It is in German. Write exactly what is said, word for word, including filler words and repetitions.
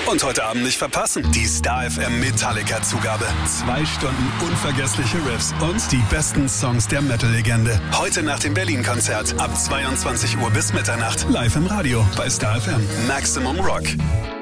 Und heute Abend nicht verpassen, die Star F M Metallica-Zugabe. Zwei Stunden unvergessliche Riffs und die besten Songs der Metal-Legende. Heute nach dem Berlin-Konzert ab zweiundzwanzig Uhr bis Mitternacht. Live im Radio bei Star F M. Maximum Rock.